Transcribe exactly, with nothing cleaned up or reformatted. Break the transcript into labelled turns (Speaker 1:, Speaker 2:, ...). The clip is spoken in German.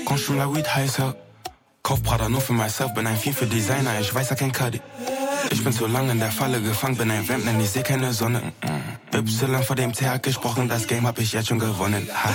Speaker 1: Consomme la weed heißer. Kauf Prada nur für myself, bin ein Fiend für Designer, ich weiß, er kennt Cuddy. Ich bin zu lang in der Falle gefangen, bin ein Vamp, denn ich seh keine Sonne. Y vor dem T H gesprochen, das Game hab ich jetzt schon gewonnen. Ha.